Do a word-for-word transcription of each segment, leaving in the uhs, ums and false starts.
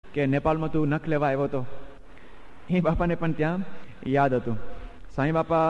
કે નેપાળમાં તું નખ લેવા આવ્યો હતો, એ બાપાને પણ ત્યાં યાદ હતું. સાંઈ બાપા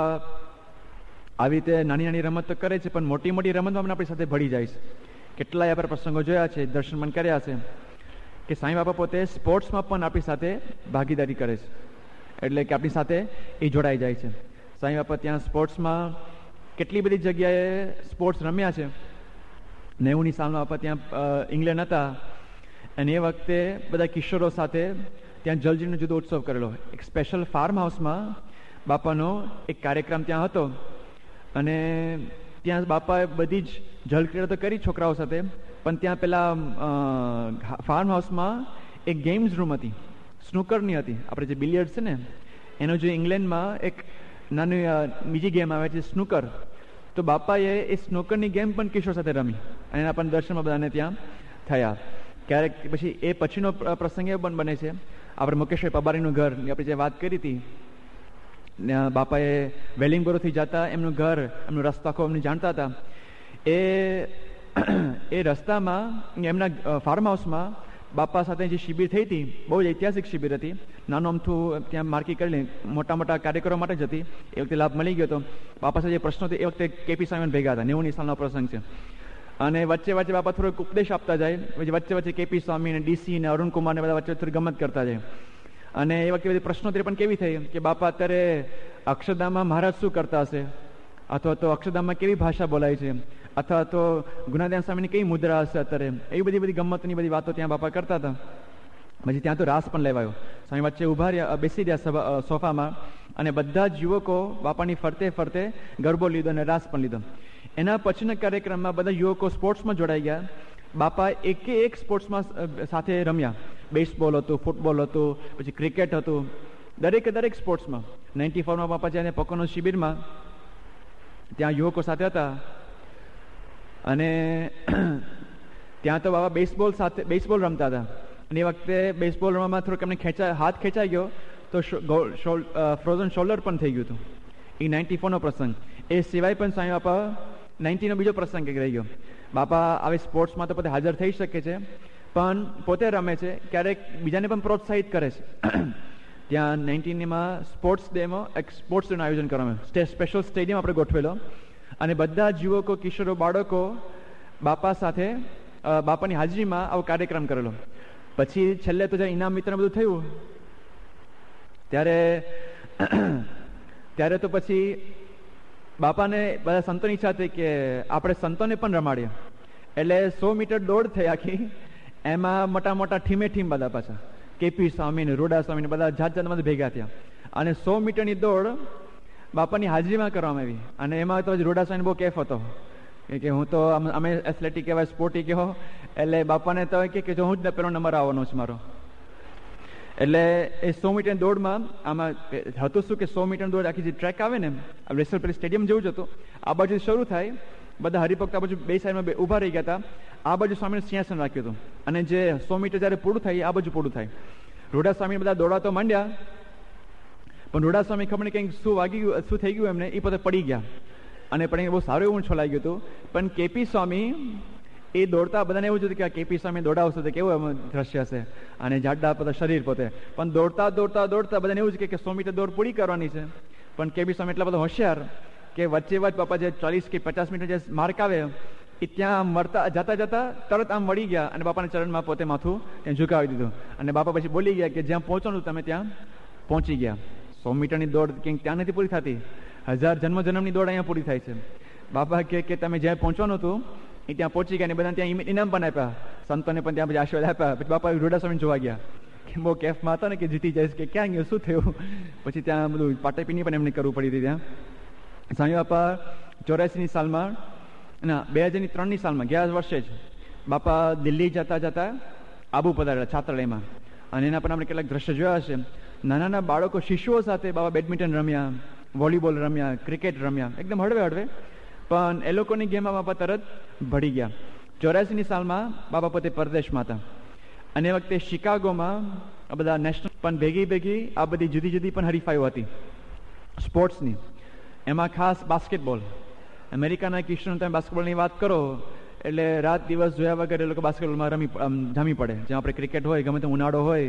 આવી રીતે નાની નાની રમત તો કરે છે, પણ મોટી મોટી રમતમાં પણ આપણી સાથે ભળી જાય છે. કેટલાય આપણે પ્રસંગો જોયા છે, દર્શન પણ કર્યા છે કે સાંઈ બાપા પોતે સ્પોર્ટ્સમાં પણ આપણી સાથે ભાગીદારી કરે છે, એટલે કે આપણી સાથે એ જોડાઈ જાય છે. સાંઈ બાપા ત્યાં સ્પોર્ટ્સમાં કેટલી બધી જગ્યાએ સ્પોર્ટ્સ રમ્યા છે. નેવુંની સાલમાં બાપા ત્યાં ઇંગ્લેન્ડ હતા, અને એ વખતે બધા કિશોરો સાથે ત્યાં જલજીનો જુદો ઉત્સવ કરેલો. એક સ્પેશિયલ ફાર્મ હાઉસમાં બાપાનો એક કાર્યક્રમ ત્યાં હતો, અને ત્યાં બાપાએ બધી જ જલક્રીડા તો કરી છોકરાઓ સાથે, પણ ત્યાં પેલા ફાર્મ હાઉસમાં એક ગેમ્સ રૂમ હતી, સ્નૂકરની હતી. આપણે જે બિલિયર્ડ છે ને એનો જે ઇંગ્લેન્ડમાં એક નાની બીજી ગેમ આવે છે સ્નૂકર, તો બાપાએ એ સ્નૂકરની ગેમ પણ કિશોર સાથે રમી, અને એના પણ દર્શનમાં બધાને ત્યાં થયા. ક્યારેક પછી એ પછીનો પ્રસંગ એ પણ બને છે, આપણે મુકેશભાઈ પબારીનું ઘર આપણે જે વાત કરી હતી, બાપાએ વેલિંગબોરોથી જતા એમનું ઘર, એમનું રસ્તા આખો એમને જાણતા હતા. એ એ રસ્તામાં એમના ફાર્મ હાઉસમાં બાપા સાથે જે શિબિર થઈ હતી, બહુ જ ઐતિહાસિક શિબિર હતી. નાનું અમથું ત્યાં માર્કી કરેલી, મોટા મોટા કાર્યક્રમો માટે જ હતી. એ વખતે લાભ મળી ગયો હતો. બાપા સાથે જે પ્રશ્નો હતી એ વખતે કેપી સ્વામી ભેગા હતા. નેવુંની સાલનો પ્રસંગ છે, અને વચ્ચે વચ્ચે બાપા થોડોક ઉપદેશ આપતા જાય, પછી વચ્ચે વચ્ચે કેપી સ્વામી ને ડીસી ને અરુણ કુમાર ને બધા વચ્ચે થોડી ગમત કરતા જાય. અને એ વખતે બધી પ્રશ્નોત્તરી પણ કેવી થઈ કે બાપા અત્યારે અક્ષરધામમાં મહારાજ શું કરતા હશે, અથવા તો અક્ષરધામમાં કેવી ભાષા બોલાય છે, અથવા તો ગુણાધ્યાન સ્વામીની કઈ મુદ્રા હશે અત્યારે, એવી બધી બધી ગમતની બધી વાતો ત્યાં બાપા કરતા હતા. પછી ત્યાં તો રાસ પણ લેવાયો. સ્વામી વચ્ચે ઉભા રહ્યા, બેસી રહ્યા સભા સોફામાં, અને બધા જ યુવકો બાપાની ફરતે ફરતે ગરબો લીધો અને રાસ પણ લીધો. એના પછીના કાર્યક્રમમાં બધા યુવકો સ્પોર્ટ્સમાં જોડાઈ ગયા. બાપા એકે એક સ્પોર્ટ્સમાં સાથે રમ્યા. બેસબોલ હતું, ફૂટબોલ હતું, પછી ક્રિકેટ હતું, દરેકે દરેક સ્પોર્ટ્સમાં. નાઇન્ટી ફોરમાં બાપા જ્યારે પોકોનો શિબિરમાં ત્યાં યુવકો સાથે હતા, અને ત્યાં તો બાબા બેસબોલ સાથે બેસબોલ રમતા હતા. અને એ વખતે બેસબોલ રમવામાં થોડુંક એમને ખેંચા હાથ ખેંચાઈ ગયો, તો ફ્રોઝન શોલ્ડર પણ થઈ ગયું હતું. એ નાઇન્ટી ફોરનો પ્રસંગ. એ સિવાય પણ સ્વામી બાપા નાઇન્ટીનો બીજો પ્રસંગ એક રહી ગયો. બાપા આવી સ્પોર્ટ્સમાં તો પોતે હાજર થઈ શકે છે, પણ પોતે રમે છે, ક્યારેક બીજાને પણ પ્રોત્સાહિત કરે છે. ત્યાં નાઇન્ટીનમાં સ્પોર્ટ્સ ડેમાં એક સ્પોર્ટ્સ ડેનું આયોજન કરવામાં આવ્યું. સ્પેશિયલ સ્ટેડિયમ આપણે ગોઠવેલો, અને બધા જ યુવકો, કિશોરો, બાળકો બાપા સાથે બાપાની હાજરીમાં આવો કાર્યક્રમ કરેલો. પછી છેલ્લે તો જ્યારે ઇનામ વિતરણ બધું થયું, ત્યારે ત્યારે તો પછી બાપાને બધા સંતોની ઈચ્છા હતી કે આપણે સંતોને પણ રમાડીએ. એટલે સો મીટર દોડ થઈ આખી, એમાં મોટા મોટા ઠીમે ઠીમ બધા પાછા કેપી સ્વામી ને રોડા સ્વામી ને બધા જાત જાતમાં ભેગા થયા, અને સો મીટરની દોડ બાપાની હાજરીમાં કરવામાં આવી. અને એમાં તો રોડા સ્વામી બહુ કેફ હતો કે હું તો અમે એથ્લેટિક કહેવાય, સ્પોર્ટી કહો, એટલે બાપાને તો કે જો હું જ પેલો નંબર આવવાનો છે મારો. એટલે એ સો મીટરની દોડમાં આમાં હતું શું કે સો મીટરની દોડ આખી જે ટ્રેક આવે ને, રેસલપેલી સ્ટેડિયમ જેવું જ હતું. આ બાજુ શરૂ થાય, બધા હરિભક્ત આ બાજુ બે સાઈડમાં ઊભા રહી ગયા હતા. આ બાજુ સ્વામીને સિંહાસન રાખ્યું હતું, અને જે સો મીટર જ્યારે પૂરું થાય આ બાજુ પૂરું થાય. રોડા સ્વામી બધા દોડા તો માંડ્યા, પણ રોડા સ્વામી ખબર નહીં કંઈક શું વાગી ગયું, શું થઈ ગયું એમને, એ પોતે પડી ગયા. અને પણ બહુ સારું એવું છોલાઈ ગયું હતું. પણ કેપી સ્વામી એ દોડતા બધાને એવું જ હતું કે આ કેપી સ્વામી દોડાવશે તો કેવું એમ દ્રશ્ય હશે, અને જાડા પોતા શરીર પોતે, પણ દોડતા દોડતા દોડતા બધાને એવું જ કે સો મીટર દોડ પૂરી કરવાની છે. પણ કેપી સ્વામી એટલા બધા હોશિયાર કે વચ્ચે વચ્ચે બાપા જે ચાલીસ કે પચાસ મીટર જે માર્ક આવે એ ત્યાં મળતા જતા જતા તરત આમ વળી ગયા, અને બાપાના ચરણમાં પોતે માથું ત્યાં ઝુકાવી દીધું. અને બાપા પછી બોલી ગયા કે જ્યાં પહોંચવાનું તમે ત્યાં પહોંચી ગયા. સો મીટરની દોડ ક્યાંક ત્યાં નથી પૂરી થતી, હજાર જન્મ જન્મની દોડ અહીંયા પૂરી થાય છે. બાપા કહે કે તમે જ્યાં પહોંચવાનું હતું એ ત્યાં પહોંચી ગયા, ને બધા ત્યાં ઇનામ પણ આપ્યા, સંતોને પણ ત્યાં પછી આશીર્વાદ આપ્યા. પછી બાપા રોડા સ્વામી જોવા ગયા કે બહુ કેફમાં હતા ને કે જીતી જઈશ, કે ક્યાં ગયું, શું થયું. પછી ત્યાં બધું પાટેપીની પણ એમને કરવું પડી હતી. ત્યાં સ્વામી બાપા ચોર્યાસીની સાલમાં ના બે હજારની ત્રણની સાલમાં ગયા વર્ષે જ બાપા દિલ્હી જતા જતા આબુ પધારેલા છાત્રાલયમાં, અને એના પર આપણે કેટલાક દ્રશ્ય જોયા હશે. નાના નાના બાળકો, શિશુઓ સાથે બાબા બેડમિન્ટન રમ્યા, વોલીબોલ રમ્યા, ક્રિકેટ રમ્યા, એકદમ હળવે હળવે, પણ એ લોકોની ગેમમાં બાપા તરત ભળી ગયા. ચોર્યાસીની સાલમાં બાપા પોતે પરદેશમાં હતા, અને એ વખતે શિકાગોમાં આ બધા નેશનલ પણ ભેગી ભેગી આ બધી જુદી જુદી પણ હરીફાઈઓ હતી સ્પોર્ટ્સની. એમાં ખાસ બાસ્કેટબોલ. અમેરિકાના કિશોર તમે બાસ્કેટબોલની વાત કરો એટલે રાત દિવસ જોયા વગર એ લોકો બાસ્કેટબોલમાં રમી જામી પડે. જેમ આપણે ક્રિકેટ હોય, ગમે તે ઉનાળો હોય,